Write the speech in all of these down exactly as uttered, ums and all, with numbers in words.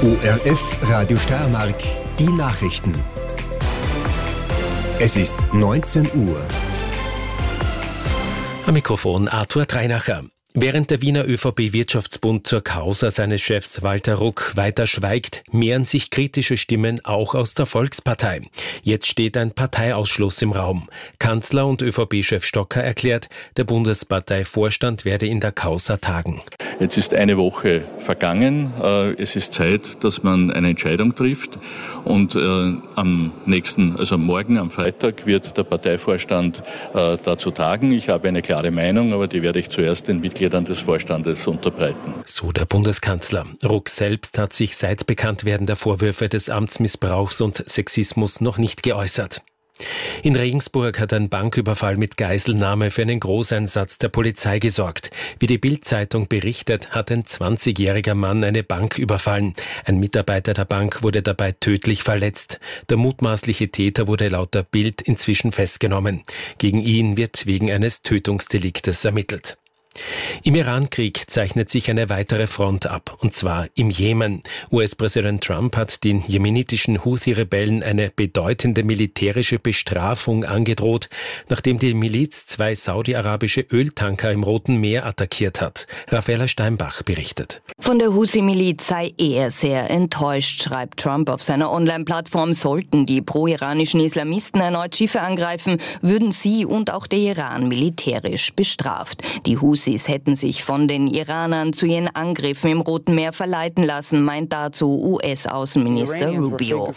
O R F Radio Steiermark, die Nachrichten. Es ist neunzehn Uhr. Am Mikrofon Arthur Dreinacher. Während der Wiener ÖVP-Wirtschaftsbund zur Causa seines Chefs Walter Ruck weiter schweigt, mehren sich kritische Stimmen auch aus der Volkspartei. Jetzt steht ein Parteiausschluss im Raum. Kanzler und ÖVP-Chef Stocker erklärt, der Bundesparteivorstand werde in der Causa tagen. Jetzt ist eine Woche vergangen. Es ist Zeit, dass man eine Entscheidung trifft. Und am nächsten, also morgen, am Freitag, wird der Parteivorstand dazu tagen. Ich habe eine klare Meinung, aber die werde ich zuerst den Mitgliedern des Vorstandes unterbreiten. So der Bundeskanzler. Ruck selbst hat sich seit Bekanntwerden der Vorwürfe des Amtsmissbrauchs und Sexismus noch nicht geäußert. In Regensburg hat ein Banküberfall mit Geiselnahme für einen Großeinsatz der Polizei gesorgt. Wie die Bild-Zeitung berichtet, hat ein zwanzigjähriger Mann eine Bank überfallen. Ein Mitarbeiter der Bank wurde dabei tödlich verletzt. Der mutmaßliche Täter wurde laut der Bild inzwischen festgenommen. Gegen ihn wird wegen eines Tötungsdeliktes ermittelt. Im Iran-Krieg zeichnet sich eine weitere Front ab, und zwar im Jemen. U S-Präsident Trump hat den jemenitischen Houthi-Rebellen eine bedeutende militärische Bestrafung angedroht, nachdem die Miliz zwei saudi-arabische Öltanker im Roten Meer attackiert hat. Raffaella Steinbach berichtet. Von der Houthi-Miliz sei er sehr enttäuscht, schreibt Trump auf seiner Online-Plattform. Sollten die pro-iranischen Islamisten erneut Schiffe angreifen, würden sie und auch der Iran militärisch bestraft. Die Houthis hätten sich von den Iranern zu ihren Angriffen im Roten Meer verleiten lassen, meint dazu U S-Außenminister Rubio.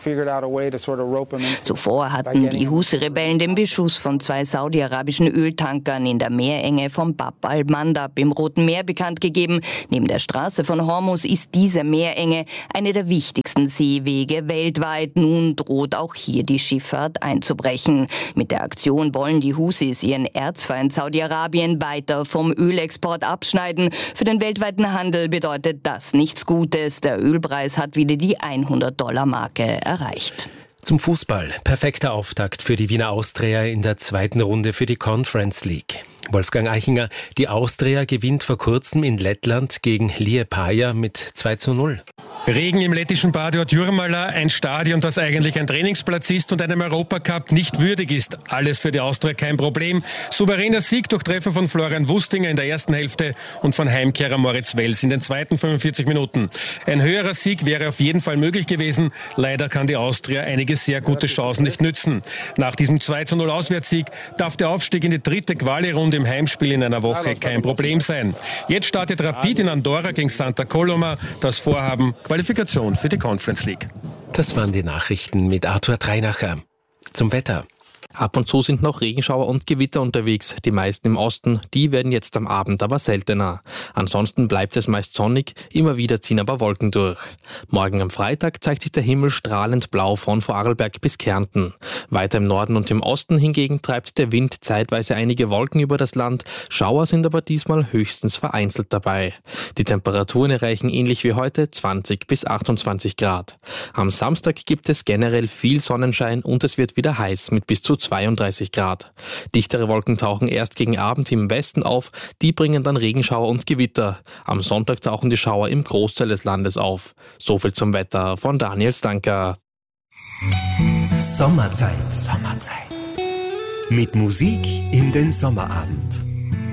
Zuvor hatten die Houthi-Rebellen den Beschuss von zwei saudi-arabischen Öltankern in der Meerenge von Bab al-Mandab im Roten Meer bekannt gegeben. Neben der Straße von Hormuz ist diese Meerenge eine der wichtigsten Seewege weltweit. Nun droht auch hier die Schifffahrt einzubrechen. Mit der Aktion wollen die Houthis ihren Erzfeind Saudi-Arabien weiter vom Ölexport abschneiden. Für den weltweiten Handel bedeutet das nichts Gutes. Der Ölpreis hat wieder die hundert-Dollar-Marke erreicht. Zum Fußball. Perfekter Auftakt für die Wiener Austria in der zweiten Runde für die Conference League. Wolfgang Eichinger, die Austria gewinnt vor kurzem in Lettland gegen Liepaja mit zwei zu null. Regen im lettischen Bad Jurmala, ein Stadion, das eigentlich ein Trainingsplatz ist und einem Europacup nicht würdig ist. Alles für die Austria kein Problem. Souveräner Sieg durch Treffer von Florian Wustinger in der ersten Hälfte und von Heimkehrer Moritz Wels in den zweiten fünfundvierzig Minuten. Ein höherer Sieg wäre auf jeden Fall möglich gewesen. Leider kann die Austria einige sehr gute Chancen nicht nützen. Nach diesem zwei zu null Auswärtssieg darf der Aufstieg in die dritte Quali-Runde im Heimspiel in einer Woche kein Problem sein. Jetzt startet Rapid in Andorra gegen Santa Coloma. Das Vorhaben Qualifikation für die Conference League. Das waren die Nachrichten mit Arthur Dreinacher. Zum Wetter. Ab und zu sind noch Regenschauer und Gewitter unterwegs. Die meisten im Osten, die werden jetzt am Abend aber seltener. Ansonsten bleibt es meist sonnig, immer wieder ziehen aber Wolken durch. Morgen am Freitag zeigt sich der Himmel strahlend blau von Vorarlberg bis Kärnten. Weiter im Norden und im Osten hingegen treibt der Wind zeitweise einige Wolken über das Land. Schauer sind aber diesmal höchstens vereinzelt dabei. Die Temperaturen erreichen ähnlich wie heute zwanzig bis achtundzwanzig Grad. Am Samstag gibt es generell viel Sonnenschein und es wird wieder heiß mit bis zu zweiunddreißig Grad. Dichtere Wolken tauchen erst gegen Abend im Westen auf, die bringen dann Regenschauer und Gewitter. Am Sonntag tauchen die Schauer im Großteil des Landes auf. Soviel zum Wetter von Daniel Stanker. Sommerzeit. Sommerzeit. Mit Musik in den Sommerabend.